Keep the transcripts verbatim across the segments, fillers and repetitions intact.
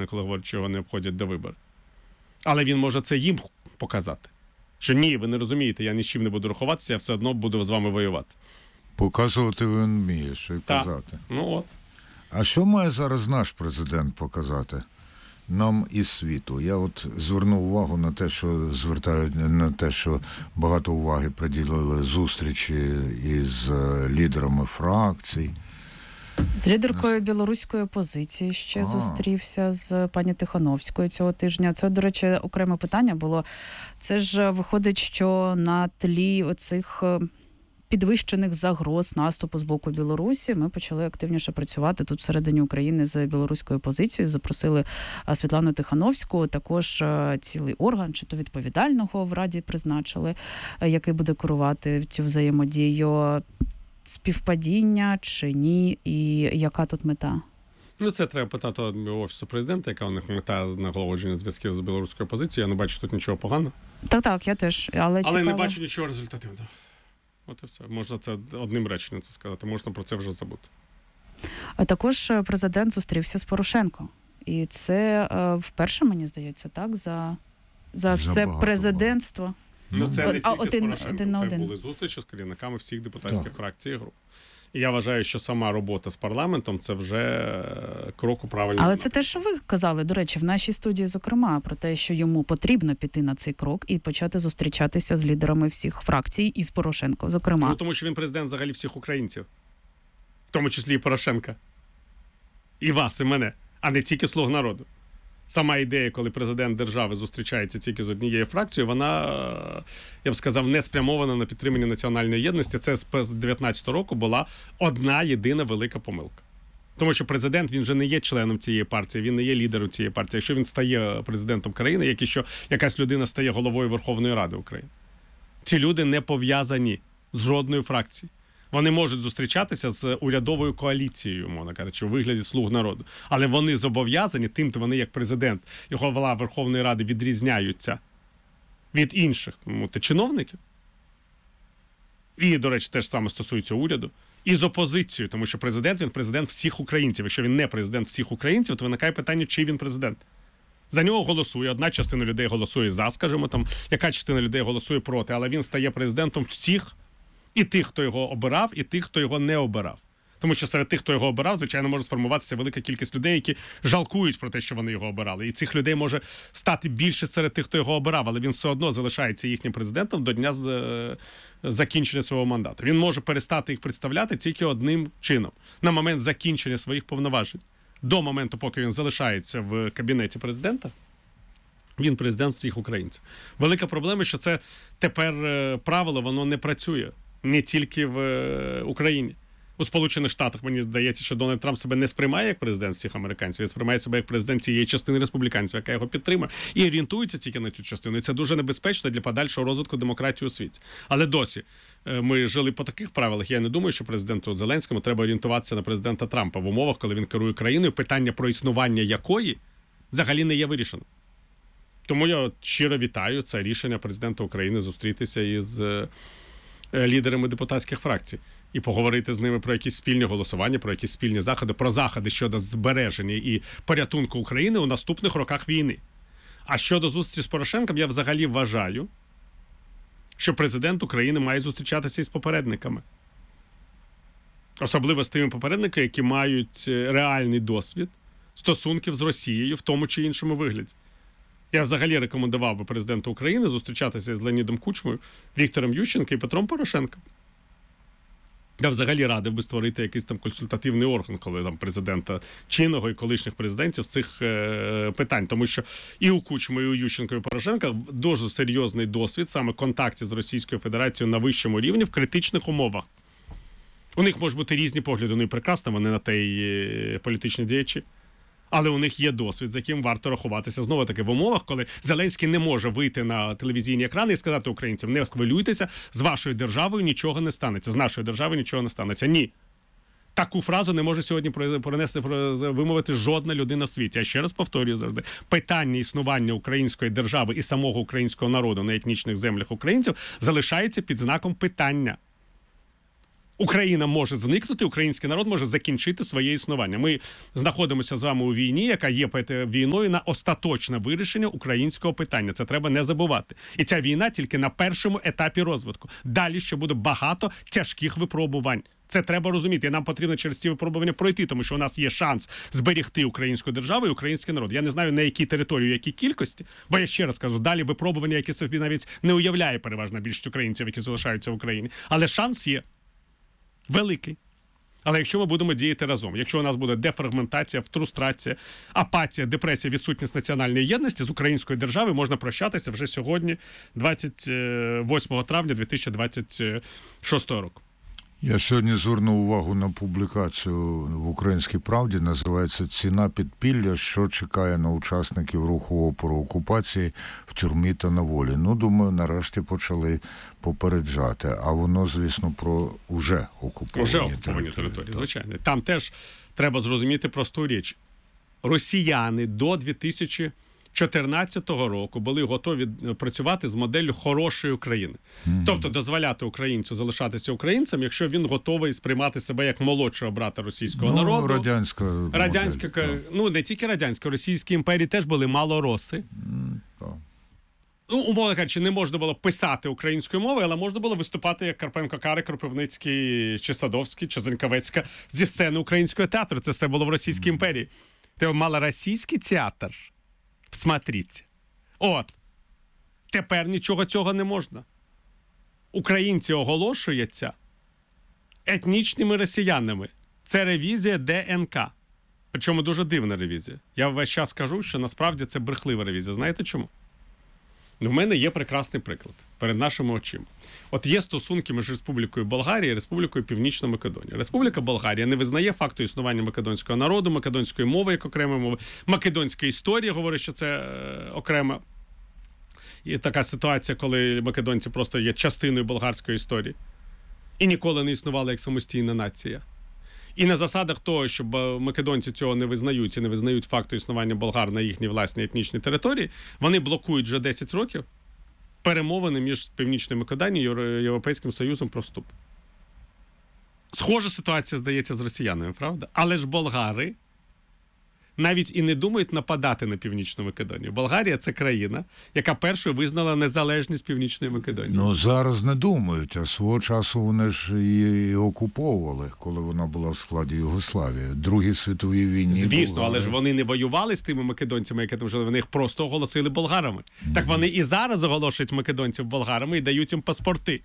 України, коли говорять, що його не обходять до виборів. Але він може це їм показати. Що ні, ви не розумієте, я ні з чим не буду рахуватися, я все одно буду з вами воювати. Показувати він вміє, що й казати. Ну от. А що має зараз наш президент показати нам і світу? Я от звернув увагу на те, що звертають на те, що багато уваги приділили зустрічі із лідерами фракцій. З лідеркою білоруської опозиції ще а. зустрівся, з пані Тихановською цього тижня. Це, до речі, окреме питання було. Це ж виходить, що на тлі оцих підвищених загроз наступу з боку Білорусі ми почали активніше працювати тут всередині України з білоруською опозицією. Запросили Світлану Тихановську, також цілий орган, чи то відповідального в Раді призначили, який буде керувати цю взаємодію. Співпадіння чи ні, і яка тут мета? Ну, це треба питати Офісу президента, яка у них мета наголошення зв'язків з білоруською опозицією. Я не бачу тут нічого поганого. Так, так, я теж. Але, але цікаво... не бачу нічого результативного. От і все. Можна це одним реченням це сказати, можна про це вже забути. А також президент зустрівся з Порошенко. І це е, вперше, мені здається, так, за, за все президентство. Ну, це не а, тільки один, з Порошенко, один на це один. були зустрічі з керівниками всіх депутатських так. фракцій і груп. І я вважаю, що сама робота з парламентом – це вже крок у правильному Але напрямку. це те, що ви казали, до речі, в нашій студії, зокрема, про те, що йому потрібно піти на цей крок і почати зустрічатися з лідерами всіх фракцій і з Порошенко, зокрема. Ну, тому що він президент взагалі всіх українців, в тому числі і Порошенка. І вас, і мене, а не тільки «Слуг народу». Сама ідея, коли президент держави зустрічається тільки з однією фракцією, вона, я б сказав, не спрямована на підтримання національної єдності. Це з дев'ятнадцятого року була одна єдина велика помилка. Тому що президент, він же не є членом цієї партії, він не є лідером цієї партії. Якщо він стає президентом країни, як і що якась людина стає головою Верховної Ради України. Ці люди не пов'язані з жодною фракцією. Вони можуть зустрічатися з урядовою коаліцією, мовно кажучи, у вигляді «Слуг народу». Але вони зобов'язані, тим-то вони як президент і голова Верховної Ради відрізняються від інших ну, чиновників. І, до речі, теж саме стосується уряду. І з опозицією, тому що президент, він президент всіх українців. Якщо він не президент всіх українців, то виникає питання, чий він президент. За нього голосує, одна частина людей голосує за, скажімо, там, яка частина людей голосує проти, але він стає президентом всіх. І тих, хто його обирав, і тих, хто його не обирав. Тому що серед тих, хто його обирав, звичайно, може сформуватися велика кількість людей, які жалкують про те, що вони його обирали. І цих людей може стати більше серед тих, хто його обирав, але він все одно залишається їхнім президентом до дня з, е, закінчення свого мандату. Він може перестати їх представляти тільки одним чином. На момент закінчення своїх повноважень. До моменту, поки він залишається в кабінеті президента, він президент всіх українців. Велика проблема, що це тепер е, правило, воно не працює. Не тільки в е, Україні. У Сполучених Штатах, мені здається, що Дональд Трамп себе не сприймає як президент всіх американців, він сприймає себе як президент цієї частини республіканців, яка його підтримує, і орієнтується тільки на цю частину. І це дуже небезпечно для подальшого розвитку демократії у світі. Але досі е, ми жили по таких правилах. Я не думаю, що президенту Зеленському треба орієнтуватися на президента Трампа в умовах, коли він керує країною, питання про існування якої взагалі не є вирішено. Тому я щиро вітаю це рішення президента України зустрітися із е, лідерами депутатських фракцій і поговорити з ними про якісь спільні голосування, про якісь спільні заходи, про заходи щодо збереження і порятунку України у наступних роках війни. А щодо зустрічі з Порошенком, я взагалі вважаю, що президент України має зустрічатися із попередниками. Особливо з тими попередниками, які мають реальний досвід стосунків з Росією в тому чи іншому вигляді. Я взагалі рекомендував би президенту України зустрічатися з Леонідом Кучмою, Віктором Ющенком і Петром Порошенком. Я взагалі радив би створити якийсь там консультативний орган, коли там президента чинного і колишніх президентів з цих е, питань. Тому що і у Кучми, і у Ющенка, і у Порошенка дуже серйозний досвід саме контактів з Російською Федерацією на вищому рівні в критичних умовах. У них можуть бути різні погляди, вони прекрасно, вони на те й політичні діячі. Але у них є досвід, з яким варто рахуватися. Знову таки в умовах, коли Зеленський не може вийти на телевізійні екрани і сказати українцям: не хвилюйтеся, з вашою державою нічого не станеться, з нашою державою нічого не станеться. Ні. Таку фразу не може сьогодні пронести, вимовити жодна людина в світі. Я ще раз повторюю завжди. Питання існування української держави і самого українського народу на етнічних землях українців залишається під знаком питання. Україна може зникнути, український народ може закінчити своє існування. Ми знаходимося з вами у війні, яка є війною на остаточне вирішення українського питання. Це треба не забувати. І ця війна тільки на першому етапі розвитку. Далі ще буде багато тяжких випробувань. Це треба розуміти. І нам потрібно через ці випробування пройти, тому що у нас є шанс зберегти українську державу і український народ. Я не знаю, на якій території, які кількості, бо я ще раз кажу, далі випробування, які собі навіть не уявляє переважна більшість українців, які залишаються в Україні. Але шанс є. Великий. Але якщо ми будемо діяти разом, якщо у нас буде дефрагментація, фрустрація, апатія, депресія, відсутність національної єдності, з української держави можна прощатися вже сьогодні, двадцять восьмого травня дві тисячі двадцять шостого року. Я сьогодні звернув увагу на публікацію в «Українській правді», називається «Ціна підпілля, що чекає на учасників руху опору окупації в тюрмі та на волі». Ну, думаю, нарешті почали попереджати. А воно, звісно, про уже окуповані, уже окуповані території. території звичайно. Там теж треба зрозуміти просту річ. Росіяни до дві тисячі чотирнадцятого року були готові працювати з моделлю хорошої України. Mm-hmm. Тобто дозволяти українцю залишатися українцем, якщо він готовий сприймати себе як молодшого брата російського ну, народу. Радянська, радянська модель, ну не тільки радянська, російські імперії теж були малороси. Mm-hmm. Ну, умовно кажучи, не можна було писати українською мовою, але можна було виступати як Карпенко-Карий, Кропивницький, чи Садовський, чи Заньковецька зі сцени українського театру. Це все було в Російській mm-hmm. імперії. Це малоросійський театр. Смотрите. От. Тепер нічого цього не можна. Українці оголошуються етнічними росіянами. Це ревізія Де Ен Ка. Причому дуже дивна ревізія. Я весь час кажу, що насправді це брехлива ревізія. Знаєте чому? Ну, в мене є прекрасний приклад перед нашими очима. От є стосунки між Республікою Болгарія і Республікою Північна Македонія. Республіка Болгарія не визнає факту існування македонського народу, македонської мови як окремої мови, македонська історія говорить, що це е, окрема. І така ситуація, коли македонці просто є частиною болгарської історії. І ніколи не існували як самостійна нація. І на засадах того, щоб македонці цього не визнають і не визнають факту існування болгар на їхній власній етнічній території, вони блокують вже десять років перемовини між Північною Македонією і Європейським Союзом про вступ. Схожа ситуація, здається, з росіянами, правда? Але ж болгари навіть і не думають нападати на Північну Македонію. Болгарія – це країна, яка першою визнала незалежність Північної Македонії. Ну, зараз не думають, а свого часу вони ж її окуповували, коли вона була в складі Югославії. Другій світовій війні. Звісно, Болгари... але ж вони не воювали з тими македонцями, які там жили, вони їх просто оголосили болгарами. Mm-hmm. Так вони і зараз оголошують македонців болгарами і дають їм паспорти.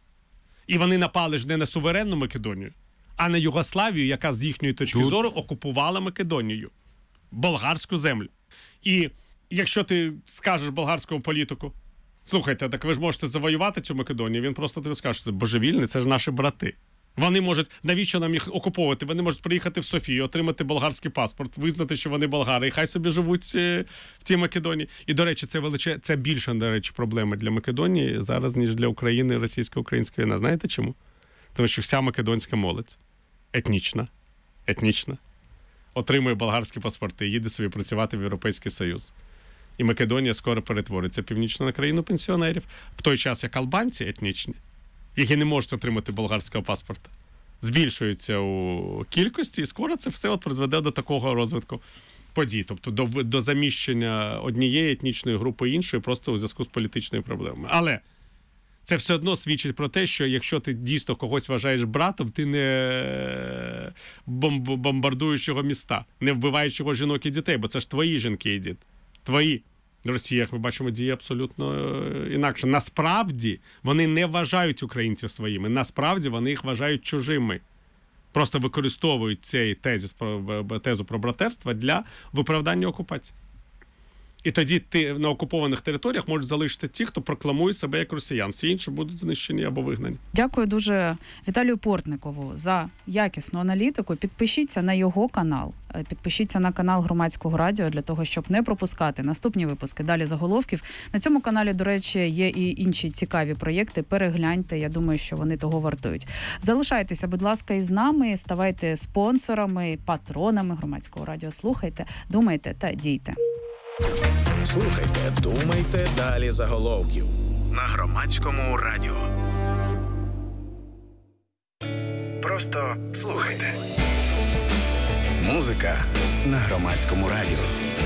І вони напали ж не на суверенну Македонію, а на Югославію, яка з їхньої точки Тут... зору окупувала Македонію. Болгарську землю. І якщо ти скажеш болгарському політику, слухайте, так ви ж можете завоювати цю Македонію, він просто тобі скаже, що божевільні, це ж наші брати. Вони можуть, навіщо нам їх окуповувати? Вони можуть приїхати в Софію, отримати болгарський паспорт, визнати, що вони болгари, і хай собі живуть в цій Македонії. І, до речі, це величе, це більша, до речі, проблема для Македонії зараз, ніж для України російсько-української війни. Знаєте чому? Тому що вся македонська молодь етнічна, етнічна, отримує болгарські паспорти, їде собі працювати в Європейський Союз. І Македонія скоро перетвориться північно на країну пенсіонерів, в той час як албанці етнічні, які не можуть отримати болгарського паспорта, збільшуються у кількості, і скоро це все от призведе до такого розвитку подій, тобто до, до заміщення однієї етнічної групи іншої просто у зв'язку з політичною проблемою. Але це все одно свідчить про те, що якщо ти дійсно когось вважаєш братом, ти не бомб- бомбардуєш його міста, не вбиваєш його жінок і дітей, бо це ж твої жінки і діти. Твої. Росія, як ми бачимо, діє абсолютно інакше. Насправді вони не вважають українців своїми. Насправді вони їх вважають чужими. Просто використовують цей тезис, тезу про братерство для виправдання окупації. І тоді ти на окупованих територіях можуть залишитися ті, хто прокламує себе як росіян. Всі інші будуть знищені або вигнані. Дякую дуже Віталію Портникову за якісну аналітику. Підпишіться на його канал, підпишіться на канал Громадського радіо для того, щоб не пропускати наступні випуски «Далі заголовків». На цьому каналі, до речі, є і інші цікаві проєкти. Перегляньте, я думаю, що вони того вартують. Залишайтеся, будь ласка, із нами, ставайте спонсорами, патронами Громадського радіо. Слухайте, думайте та дійте. Слухайте, думайте, далі заголовків на Громадському радіо. Просто слухайте. Музика на Громадському радіо.